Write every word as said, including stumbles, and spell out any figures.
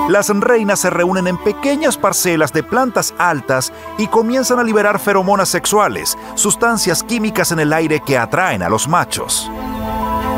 Las reinas se reúnen en pequeñas parcelas de plantas altas y comienzan a liberar feromonas sexuales, sustancias químicas en el aire que atraen a los machos.